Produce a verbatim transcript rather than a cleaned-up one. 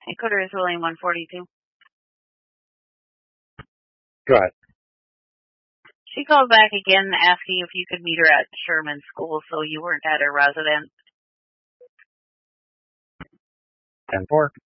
Ecuador is ruling one forty-two. Go ahead. She called back again asking if you could meet her at Sherman School so you weren't at her residence. ten four.